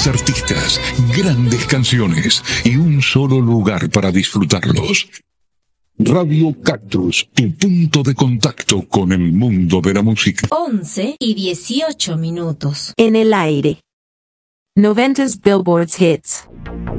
grandes artistas, grandes canciones y un solo lugar para disfrutarlos. Radio Cactus, tu punto de contacto con el mundo de la música. 11:18. En el aire. 90s Billboard's Hits.